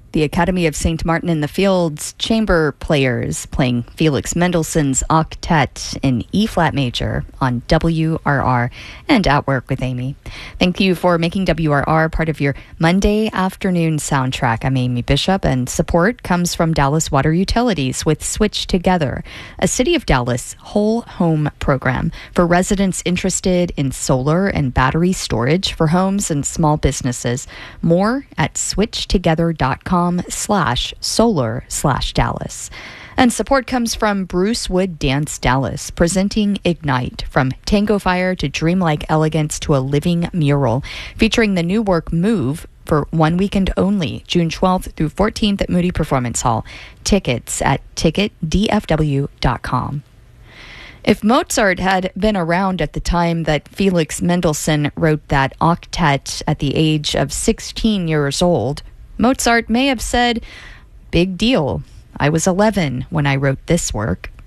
The Academy of St. Martin in the Fields chamber players playing Felix Mendelssohn's Octet in E-flat major on WRR and At Work with Amy. Thank you for making WRR part of your Monday afternoon soundtrack. I'm Amy Bishop, and support comes from Dallas Water Utilities with Switch Together, a City of Dallas whole home program for residents interested in solar and battery storage for homes and small businesses. More at switchtogether.com/solar/Dallas. And support comes from Bruce Wood Dance Dallas, presenting Ignite, from Tango Fire to Dreamlike Elegance to a living mural, featuring the new work Move for 1 weekend only, June 12th through 14th at Moody Performance Hall. Tickets at ticketdfw.com. If Mozart had been around at the time that Felix Mendelssohn wrote that octet at the age of 16 years old, Mozart may have said, "Big deal. I was 11 when I wrote this work."